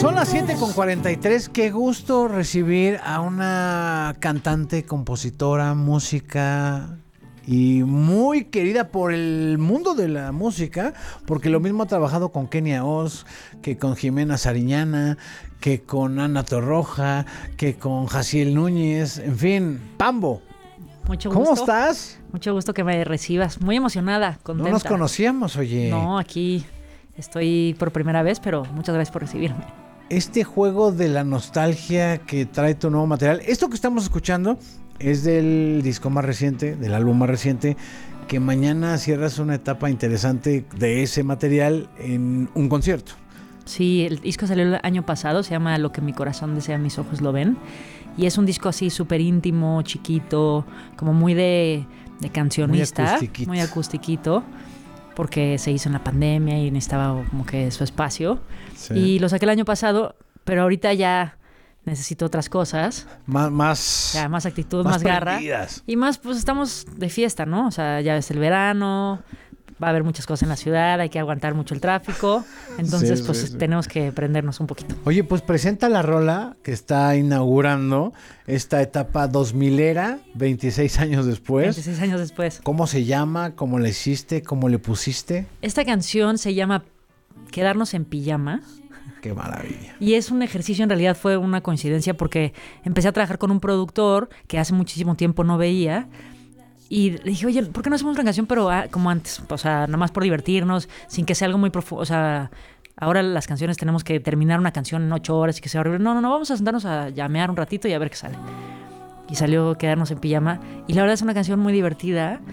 Son las 7:43. Qué gusto recibir a una cantante, compositora, música y muy querida por el mundo de la música, porque lo mismo ha trabajado con Kenia Oz, que con Jimena Sariñana, que con Ana Torroja, que con Jaciel Núñez, en fin, Pambo. Mucho gusto. ¿Cómo estás? Mucho gusto que me recibas. Muy emocionada, contenta. No nos conocíamos, oye. No, aquí estoy por primera vez, pero muchas gracias por recibirme. Este juego de la nostalgia que trae tu nuevo material. Esto que estamos escuchando es del disco más reciente, del álbum más reciente, que mañana cierras una etapa interesante de ese material en un concierto. Sí, el disco salió el año pasado, se llama Lo que mi corazón desea, mis ojos lo ven. Y es un disco así súper íntimo, chiquito, como muy de cancionista. Muy acustiquito, porque se hizo en la pandemia y necesitaba como que su espacio. Sí. Y lo saqué el año pasado, pero ahorita ya necesito otras cosas. Más actitud, más garra. Y más, pues estamos de fiesta, ¿no? O sea, ya es el verano, va a haber muchas cosas en la ciudad, hay que aguantar mucho el tráfico. Entonces, sí. Tenemos que prendernos un poquito. Oye, pues presenta la rola que está inaugurando esta etapa 2000era, 26 años después. 26 años después. ¿Cómo se llama? ¿Cómo la hiciste? ¿Cómo le pusiste? Esta canción se llama Quedarnos en pijama. ¡Qué maravilla! Y es un ejercicio, en realidad fue una coincidencia porque empecé a trabajar con un productor que hace muchísimo tiempo no veía. Y le dije, oye, ¿por qué no hacemos una canción pero como antes? O sea, nada más por divertirnos, sin que sea algo muy profundo. O sea, ahora las canciones tenemos que terminar una canción en 8 horas y que sea horrible. No, vamos a sentarnos a llamear un ratito y a ver qué sale. Y salió Quedarnos en pijama. Y la verdad es una canción muy divertida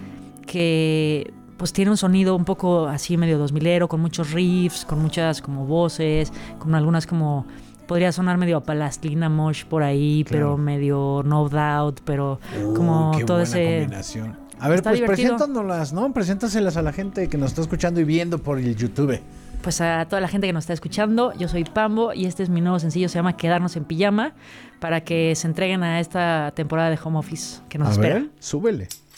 que pues tiene un sonido un poco así medio 2000ero, con muchos riffs, con muchas como voces, con algunas como... Podría sonar medio a Plastilina Mosh por ahí, claro. Pero medio No Doubt, pero como qué todo buena ese... combinación. A ver, está pues divertido. Preséntanoslas, ¿no? Preséntaselas a la gente que nos está escuchando y viendo por el YouTube. Pues a toda la gente que nos está escuchando, yo soy Pambo y este es mi nuevo sencillo, se llama Quedarnos en pijama, para que se entreguen a esta temporada de home office que nos espera. A ver, súbele.